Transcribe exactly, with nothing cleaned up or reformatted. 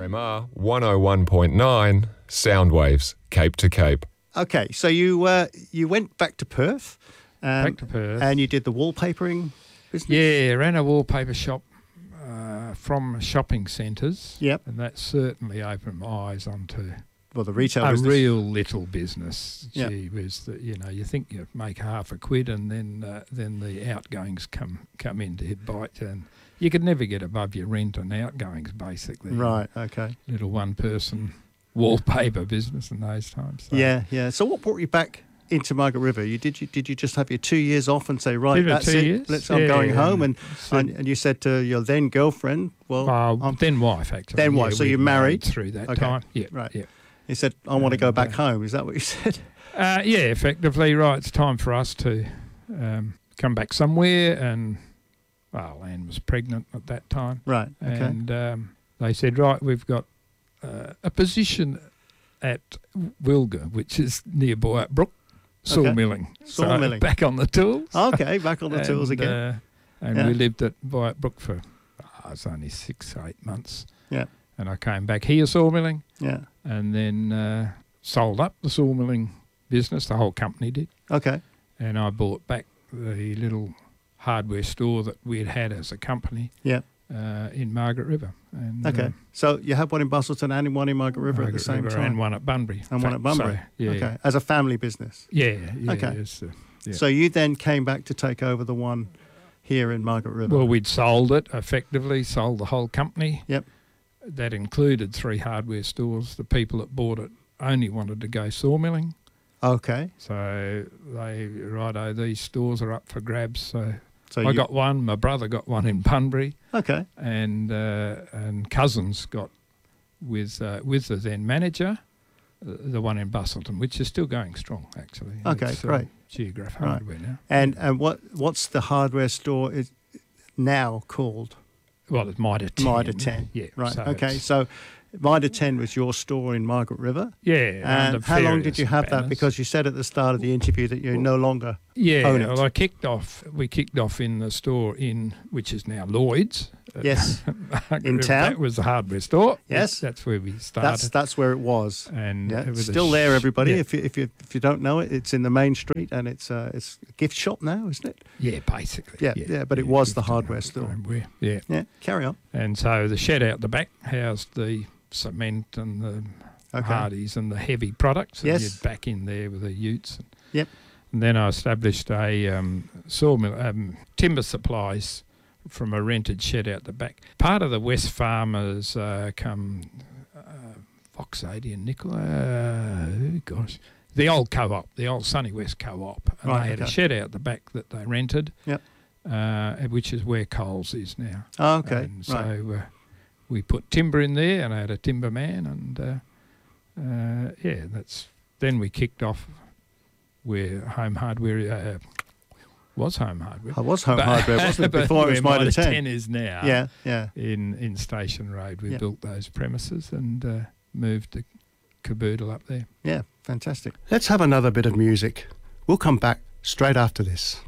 M R one oh one point nine, Soundwaves, Cape to Cape. Okay, so you uh, you went back to Perth. Um, Back to Perth. And you did the wallpapering business? Yeah, ran a wallpaper shop uh, from shopping centres. Yep. And that certainly opened my eyes onto Well, the retail a business. real little business. Yep. Gee whiz, that, you know, you think you make half a quid and then uh, then the outgoings come, come in to bite, and you could never get above your rent and outgoings, basically. Right, okay. Little one-person wallpaper business in those times. So. Yeah, yeah. So what brought you back into Margaret River? You did you did you just have your two years off and say, right, Did it that's two it. years? Let's. I'm Yeah, going yeah. home, and, So- and and you said to your then girlfriend, well, Uh, I'm- then wife, actually. Then Yeah, wife. So we you married? through that Okay, time. Yeah, right. yeah. you said, I want to go And, back uh, home. Is that what you said? Uh, yeah, effectively, right. It's time for us to um, come back somewhere, and well, Anne was pregnant at that time, Right. Okay. and um, they said, right, we've got uh, a position at Wilga, which is near Boyart Brook, sawmilling. So Sawmilling. back on the tools. Okay, back on the tools And, again. uh, and Yeah. we lived at Boyart Brook for oh, it's only six, eight months. Yeah. And I came back here sawmilling, Yeah. and then uh, sold up the sawmilling business. The whole company did. Okay. And I bought back the little hardware store that we had had as a company Yeah. uh, in Margaret River. And, Okay. um, So you had one in Bustleton and one in Margaret River Margaret at the same River time. and one at Bunbury. And one at So, Bunbury. yeah, Okay. As a family business. yeah, yeah. Okay. it's, uh, yeah. So you then came back to take over the one here in Margaret River. Well, we'd sold it effectively, sold the whole company. Yep. That included three hardware stores. The people that bought it only wanted to go sawmilling. Okay. So they, righto, these stores are up for grabs. So, So I you, got one, my brother got one in Bunbury, Okay. and uh, and cousins got with uh, with the then manager, uh, the one in Bustleton, which is still going strong, actually. Okay, It's, uh, great. Geograph Right. Hardware now. And and what what's the hardware store is now called? Well, it's Mitre ten. Mitre ten. Yeah. Right. so okay. it's- So Mitre ten was your store in Margaret River. Yeah. And under how long did various you have that? banners. Because you said at the start of the interview that you no longer Yeah, own it. well, I kicked off. We kicked off in the store in which is now Lloyd's. at Yes. Margaret In River. town? That was the hardware store. Yes. that's where we started. that's that's where it was. and Yeah, it it's was a still there, sh- everybody. Yeah, If you if you if you don't know it, it's in the main street, and it's uh, it's a gift shop now, isn't it? yeah, basically. Yeah, yeah, but it was the gift and hardware store. hardware, Yeah, Yeah. Carry on. and so the shed out the back housed the cement and the Okay. hardies and the heavy products. And Yes. you'd back in there with the utes. And, Yep. and then I established a um, sawmill, um, timber supplies from a rented shed out the back. Part of the West Farmers uh, come uh, Fox eighty and Nicola, uh, gosh, the old co-op, the old Sunny West co-op. And Right, they had okay. a shed out the back that they rented, Yep. uh, which is where Coles is now. Oh, okay. And so Right. uh, we put timber in there, and I had a timber man, and uh, uh, yeah, that's then we kicked off where Home Hardware uh, was Home Hardware. I was home But- hardware, wasn't it? but Before it was where Mitre Mitre ten. is now. Yeah. Yeah. In in Station Road, we Yeah. built those premises and uh, moved the caboodle up there. Yeah. Fantastic. Let's have another bit of music. We'll come back straight after this.